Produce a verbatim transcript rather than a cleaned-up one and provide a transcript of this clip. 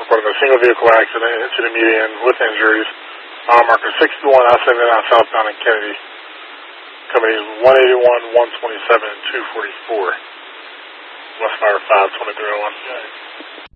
reporting a single vehicle accident into the median with injuries. Mile marker sixty-one, I seventy-nine southbound in Kennedy. Companies one eighty-one, one twenty-seven, and two forty-four. West Fire five twenty-three oh one.